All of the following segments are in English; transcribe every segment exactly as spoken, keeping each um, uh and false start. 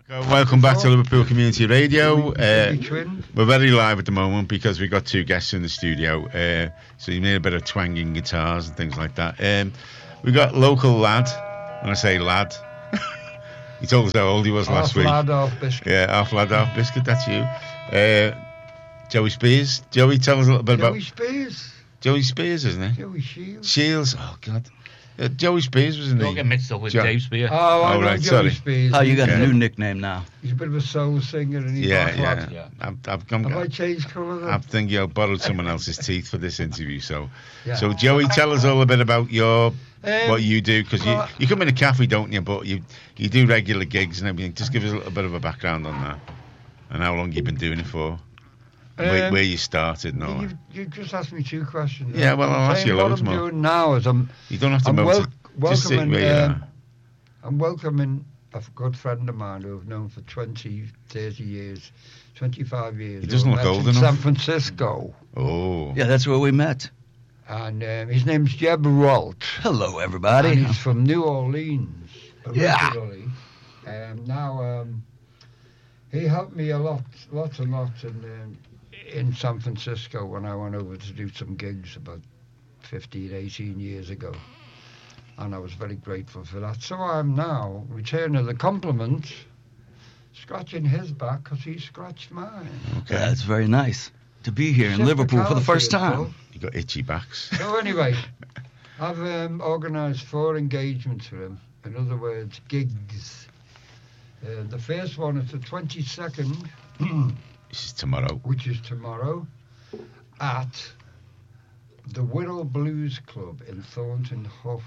Uh, welcome back to Liverpool Community Radio. Uh, we're very live at the moment because we've got two guests in the studio. Uh, so you need a bit of twanging guitars and things like that. Um, we've got local lad. When I say lad, he told us how old he was half last week. Half lad, half biscuit. Yeah, half lad, half biscuit. That's you. Uh, Joey Spears. Joey, tell us a little bit Joey about... Joey Spears. Joey Spears, isn't it? Joey Shields. Shields. Oh, God. Uh, Joey Spears was in the... Don't get mixed up with jo- Dave Spear. Oh, I oh know right, Joey sorry. Spears. Oh, you got yeah. a new nickname now. He's a bit of a soul singer and he's Yeah, half yeah. lad. yeah. I've, I've, I'm, Have I changed colour then? I'm thinking I borrowed someone else's teeth for this interview. So, Yeah. so Joey, tell us all a bit about your Um, what you do, because you, well, you come in a cafe, don't you? But you you do regular gigs and everything. Just give us a little bit of a background on that and how long you've been doing it for, and where, Um, where you started and all you, that. you just asked me two questions. Yeah, well, I'll I'm ask you saying loads what I'm more. doing now is I'm, You don't have to I'm motiv- wel- just sit welcoming, where you um, are. I'm welcoming a good friend of mine who I've known for twenty, thirty years, twenty-five years. He doesn't who I look met old in enough. San Francisco. Oh, Yeah, that's where we met. And um, his name's Jeb Rolt. Hello, everybody. And he's from New Orleans Yeah. originally. Um, now, um, he helped me a lot, lot and lot in, um, in San Francisco when I went over to do some gigs about fifteen, eighteen years ago. And I was very grateful for that. So I'm now returning the compliment, scratching his back because he scratched mine. okay. Yeah, it's very nice to be here in Liverpool for the first time. You got itchy backs. So anyway, I've um, organised four engagements for him. In other words, gigs. Uh, the first one is the twenty-second, This is tomorrow. which is tomorrow, at the Wirral Blues Club in Thornton Huff.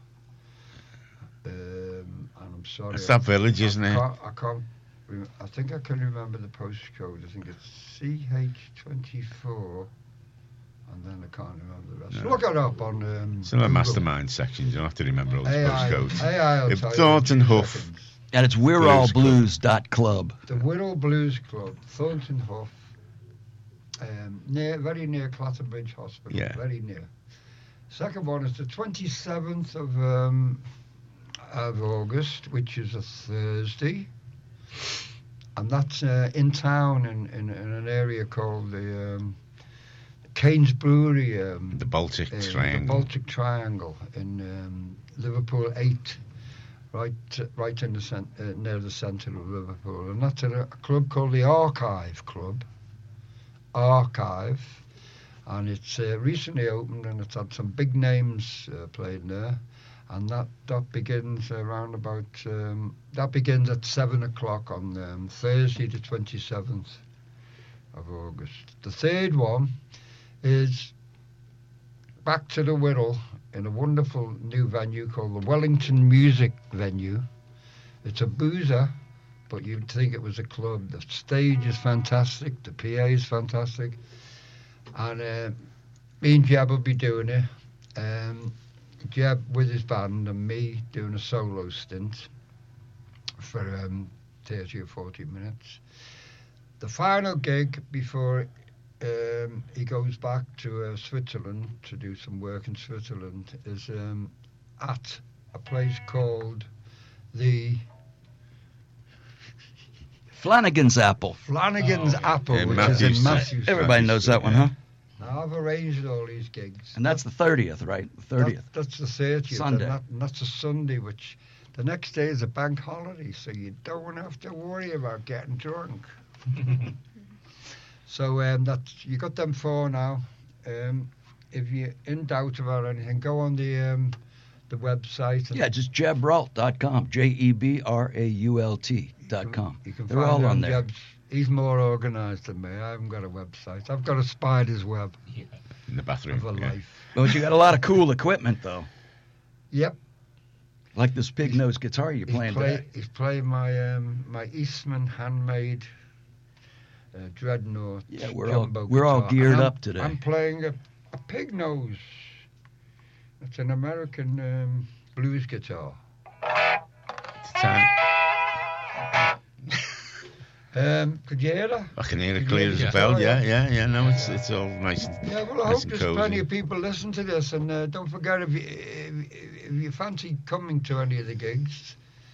Um, and I'm sorry. It's that village, isn't I it? can't, I can't. rem- I think I can remember the postcode. I think it's C H twenty-four. And then I can't remember the rest. No. Look it up on. Um, It's in the Google. mastermind section. You don't have to remember all the A I, postcodes. A I will If tell you in Thornton two Huff. seconds. And it's we're all blues dot club. The Wirral Blues Club, Thornton Huff, um, near, very near Clatterbridge Hospital. Yeah. Very near. Second one is the twenty-seventh of um, of August, which is a Thursday, and that's uh, in town in, in, in an area called the um, Keynes Brewery. Um, The Baltic uh, Triangle. The Baltic Triangle in um, Liverpool eight, right, right in the cent- uh, near the centre of Liverpool, and that's at a, a club called the Archive Club. Archive, and it's uh, recently opened, and it's had some big names uh, playing there, and that that begins around about um, that begins at seven o'clock on um, Thursday, the twenty-seventh of August. The third one is back to the Wirral in a wonderful new venue called the Wellington Music Venue. It's a boozer, but you'd think it was a club. The stage is fantastic, the P A is fantastic, and uh, me and Jeb will be doing it. Um, Jeb with his band and me doing a solo stint for um, thirty or forty minutes. The final gig before um, he goes back to uh, Switzerland to do some work in Switzerland is um, at a place called the Flanagan's Apple. Flanagan's Oh, yeah. Apple, In which Matthews is in Street. Matthews. Everybody knows that one, huh? Now I've arranged all these gigs. And that's the thirtieth, right? The thirtieth. That, that's the thirtieth. Sunday. And, that, and that's a Sunday, which the next day is a bank holiday, so you don't have to worry about getting drunk. So um, that's you got them four now. Um, if you're in doubt about anything, go on the um, the website. And Yeah, just jeb rault dot com. J E B R A U L T dot com. You can They're find all it on there. Jeb's. He's more organised than me. I haven't got a website. I've got a spider's web Yeah. In the bathroom. of a yeah. life. But you got a lot of cool equipment, though. Yep. Like this pig nose guitar you're He's, playing play, today. he's playing my um, my Eastman handmade uh, dreadnought. Yeah, we're all jumbo we're all guitar. geared And I'm- up today. I'm playing a, a pig nose. It's an American um, blues guitar. It's time. Um, could you hear that? I can hear it Could clear you as hear a the bell. guitar, Yeah, yeah, yeah. No, it's it's all nice. And, Yeah, well, I nice hope and there's cozy. plenty of people listen to this, and uh, don't forget if you if, if you fancy coming to any of the gigs,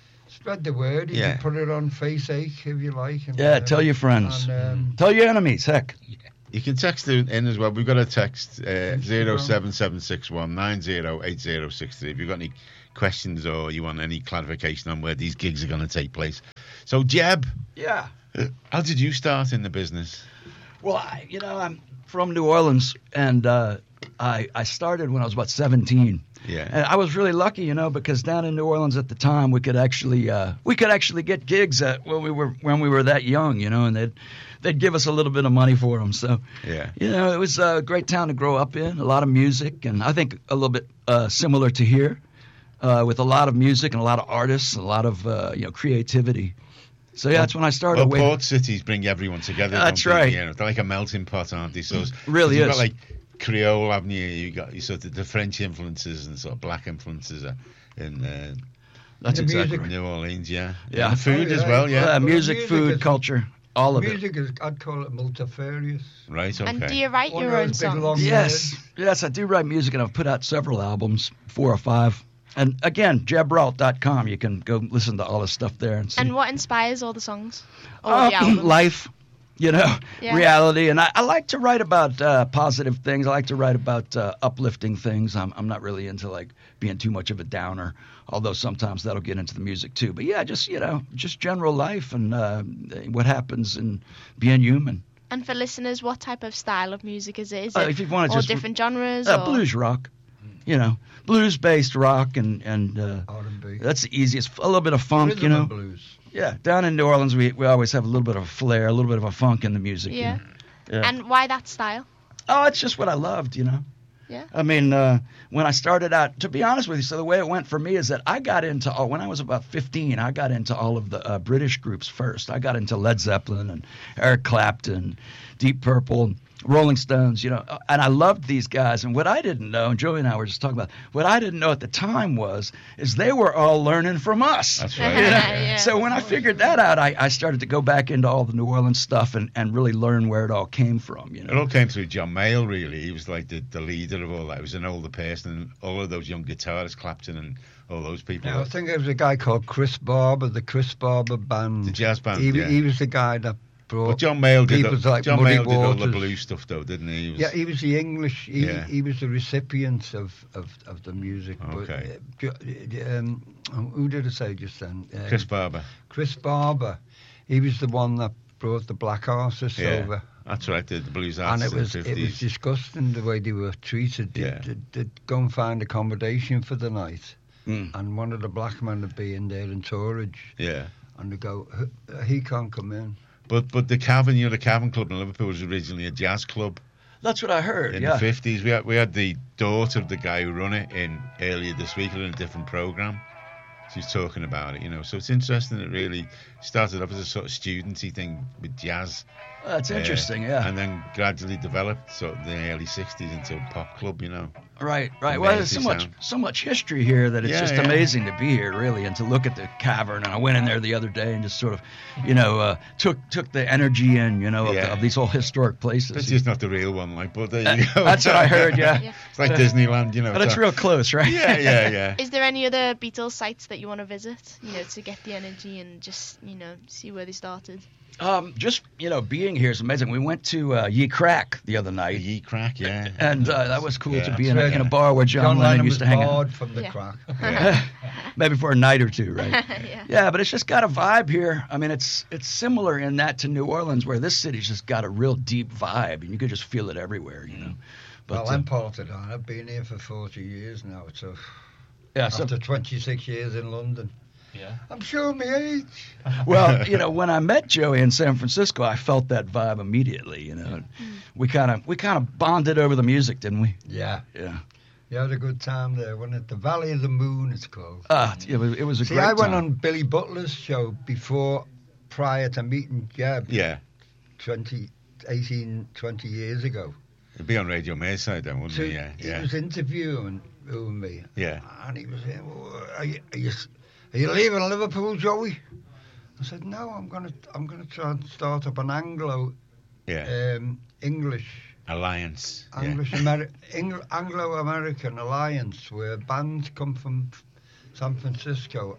spread the word. You Yeah. can put it on FaceAche if you like. And, Yeah, uh, tell your friends. And, um, Tell your enemies, heck. You can text in in as well. We've got a text uh, Instagram. zero seven seven six one nine zero eight zero six three if you've got any questions or you want any clarification on where these gigs are going to take place. So, Jeb, Yeah. uh, how did you start in the business? Well, I, you know, I'm from New Orleans, and uh, I I started when I was about seventeen. Yeah. And I was really lucky, you know, because down in New Orleans at the time, we could actually uh, we could actually get gigs at when we were when we were that young, you know, and they'd they'd give us a little bit of money for them. So, Yeah. you know, it was a great town to grow up in. A lot of music, and I think a little bit uh, similar to here, uh, with a lot of music and a lot of artists, and a lot of uh, you know creativity. So yeah, that's when I started. Well, way- port cities bring everyone together. That's don't they? right. You know, they're like a melting pot, aren't they? So it's- Really you've is. got like Creole Avenue. You got you sort of the French influences and sort of black influences are in uh, That's The exactly music- right. New Orleans. Yeah. Yeah. And the food Oh, as yeah. well. Yeah. Uh, Well, music, music food, is- culture, all of it. music is, I'd call it multifarious. Right. Okay. And do you write One your of own those big songs? long- Yes, yes, I do write music, and I've put out several albums, four or five. And again, jeb brault dot com. You can go listen to all the stuff there and see. And what inspires all the songs? Or Uh, the albums? life, you know, Yeah. reality. And I, I like to write about uh, positive things. I like to write about uh, uplifting things. I'm, I'm not really into like being too much of a downer, although sometimes that'll get into the music too. But yeah, just, you know, just general life and uh, what happens in being human. And for listeners, what type of style of music is it? Is Uh, it if you wanna all just- different genres? Uh, or? blues rock, you know, blues-based rock and, and uh, R and B. that's the easiest. A little bit of funk, Rhythm you know. and blues. Yeah, down in New Orleans, we, we always have a little bit of a flair, a little bit of a funk in the music. you Yeah. know. Yeah. And why that style? Oh, it's just what I loved, you know. Yeah. I mean, uh, when I started out, to be honest with you, so the way it went for me is that I got into all, when I was about fifteen, I got into all of the uh, British groups first. I got into Led Zeppelin and Eric Clapton, Deep Purple, Rolling Stones, you know, and I loved these guys. And what I didn't know, and Joey and I were just talking about, what I didn't know at the time was, is they were all learning from us. That's You right. know? Yeah. So when I figured that out, I, I started to go back into all the New Orleans stuff and, and really learn where it all came from, you It know. all came through John Mayall, really. He was like the, the leader of all that. He was an older person, and all of those young guitarists, Clapton and all those people. Now, I think there was a guy called Chris Barber, the Chris Barber Band. The jazz band, He, yeah. he was the guy that brought But John Mayall did, people the, like John Muddy Mayall did all the Waters. blues stuff, though, didn't he? He was, Yeah, he was the English. He, Yeah. he was the recipient of, of, of the music. Okay. But, uh, ju- um, who did I say just then? Um, Chris Barber. Chris Barber. He was the one that brought the black artists Yeah. over. That's right, the, the blues And artists it was in the it was fifties. disgusting the way they were treated. They'd, Yeah. they'd, they'd go and find accommodation for the night. Mm. And one of the black men would be in there in Torridge. Yeah. And they go, "H- he can't come in. But but the Cavern, you know, the Cavern Club in Liverpool was originally a jazz club That's what I heard, in yeah. the fifties. We had, we had the daughter of the guy who run it in earlier this week in a different programme. She's talking about it, you know. So it's interesting. It really started off as a sort of studenty thing with jazz. That's uh, interesting, yeah. And then gradually developed sort of in the early sixties into a pop club, you know. Right, right. Well, there's so Amazing much, sound. so much history here that it's Yeah, just yeah. amazing to be here, really, and to look at the cavern. And I went in there the other day and just sort of, you know, uh, took took the energy in, you know, of, Yeah. the, of these old historic places. It's just not the real one, like, but there you Uh, go. that's what I heard, yeah. Yeah. It's like Disneyland, you know. But it's a- real close, right? Yeah, yeah, yeah. Is there any other Beatles sites that you want to visit? You know, to get the energy and just, you know, see where they started. Um, just you know, being here is amazing. We went to uh, Ye Crack the other The night, Ye Crack, yeah. and uh, that was cool Yeah, to be that's in a, right. in a bar where John, John Lennon, Lennon used was to hang out. barred from the Yeah. crack. Yeah. Maybe for a night or two, right? yeah. Yeah, but it's just got a vibe here. I mean, it's it's similar in that to New Orleans, where this city's just got a real deep vibe, and you could just feel it everywhere, you know. But Well, uh, I'm part of that. I've been here for forty years now. So yeah, so, after twenty-six years in London. Yeah. I'm showing my age. well, you know, when I met Joey in San Francisco, I felt that vibe immediately. You know, we kind of we kind of bonded over the music, didn't we? Yeah. Yeah. You had a good time there, wasn't it? The Valley of the Moon, it's called. Ah, it was it was a See, great I went time. on Billy Butler's show before, prior to meeting Jeb, Yeah. twenty, eighteen, twenty years ago. It'd be on Radio Merside then, wouldn't So it? Yeah, he yeah. was interviewing interviewing me. Yeah. And he was saying, well, are, you, are, you, are you leaving Liverpool, Joey? I said, no, I'm going to I'm gonna try and start up an Anglo Yeah. um, English Alliance. Yeah. English Ameri- Eng- Anglo-American alliance where bands come from San Francisco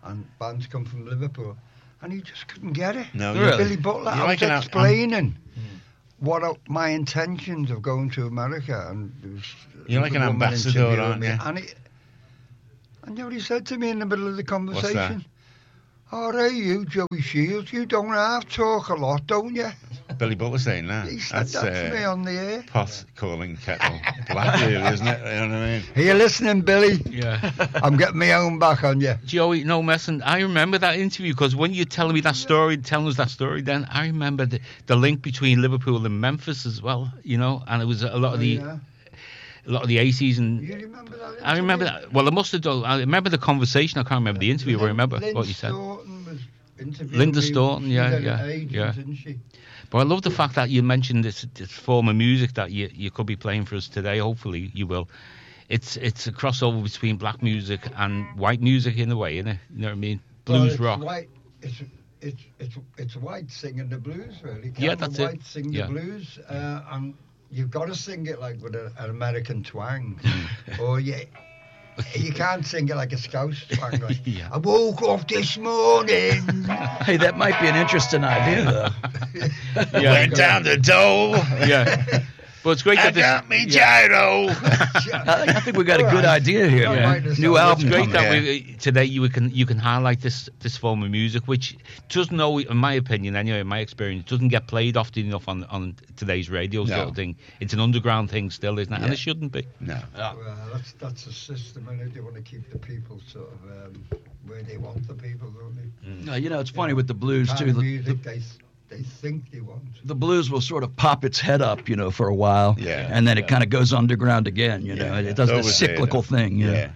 and bands come from Liverpool, and he just couldn't get it. No, Really? Billy Butler, You're I like was an- explaining what I, my intentions of going to America, and there was You're like an another woman ambassador, interviewing aren't me, you? And, he, and you know what he said to me in the middle of the conversation? that? Oh, hey, you, Joey Shields, you don't have talk a lot, don't you? Billy Butler saying that. He said That's that to me uh, on the air. pot calling kettle black, really, isn't it? You know what I mean? Are you listening, Billy? Yeah. I'm getting my own back on you. Joey, no messing. I remember that interview because when you're telling me that story, telling us that story, then I remember the, the link between Liverpool and Memphis as well. You know, and it was a lot of the Oh, yeah. a lot of the eighties and. You remember that? I remember interview? that. Well, I must have done. I remember the conversation. I can't remember the interview, but I remember Lynn what you said. Staunton was interviewing Linda me. Staunton, She's yeah, an yeah, agent, yeah. Isn't she? But I love the fact that you mentioned this, this form of music that you, you could be playing for us today. Hopefully you will. It's it's a crossover between black music and white music in a way, isn't it? You know what I mean? Well, Blues it's rock. White, it's it's it's it's white singing the blues, really. Yeah, Cameron that's it. White sing Yeah. the blues, uh, and you've got to sing it like with a, an American twang, Mm. or you you can't sing it like a Scouse twang. Like, Yeah. I woke up this morning. Hey, that might be an interesting idea, though. Yeah. Went down the dole. Yeah. But it's great I that this, got me yeah. gyro. I, I think we got a good idea here, Yeah. man. Yeah. New Well, album It's great coming. that Yeah. we, today you can you can highlight this this form of music, which doesn't know, in my opinion, anyway, in my experience, doesn't get played often enough on on today's radio sort No. of thing. It's an underground thing still, isn't it? Yeah. And it shouldn't be. No. Well, that's that's a system, and they want to keep the people sort of um, where they want the people, don't they? No, you know, it's funny with the blues, Kind too. of The, music the, they they think they want. the blues will sort of pop its head up, you know, for a while. Yeah. And then it kind of goes underground again, you know. Yeah, It, yeah. it does It's the always there, cyclical though. thing, you know. Yeah.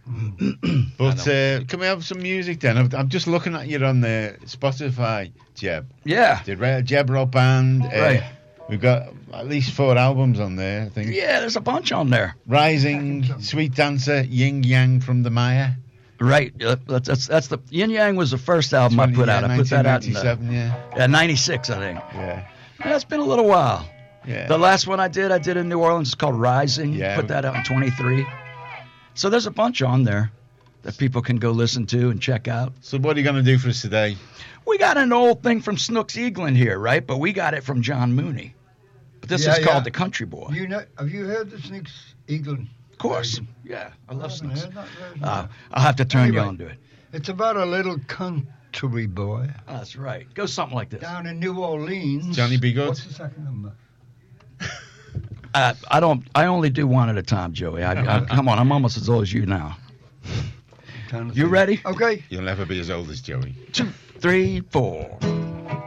But uh, can we have some music then? I'm, I'm just looking at you on the Spotify, Jeb. Yeah. Did Re- Jeb Rock Band. Uh, Right. We've got at least four albums on there, I think. Yeah, there's a bunch on there. Rising, Sweet Dancer, Yin Yang from the Maya. Right. uh, That's that's, that's the Yin Yang was the first album I put out. I put that out in uh, nineteen ninety-seven, yeah. uh, ninety-six, I think. Yeah. Yeah, it's been a little while. Yeah. The last one I did, I did in New Orleans. It's called Rising. Yeah. Put that out in twenty-three. So there's a bunch on there that people can go listen to and check out. So what are you going to do for us today? We got an old thing from Snooks Eaglin here, right? But we got it from John Mooney. But this Yeah, is called yeah. The Country Boy. You know, have you heard the Snooks Eaglin? Of course. Yeah, I love haven't Snooks. heard that version. Uh, I'll have to turn you Anyway. on to it. It's about a little country boy That's right. Go something like this. down in New Orleans. Johnny B. Good? What's the second number? Uh, I don't. I only do one at a time, Joey. I, I, come on, I'm almost as old as you now. Trying to You think. ready? Okay. You'll never be as old as Joey. Two, three, four.